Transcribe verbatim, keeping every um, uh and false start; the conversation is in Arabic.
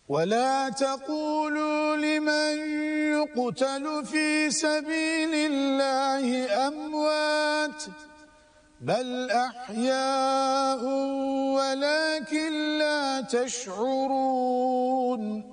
ولا تقولوا لمن يقتل في سبيل الله أموات بل أحياء ولكن لا تشعرون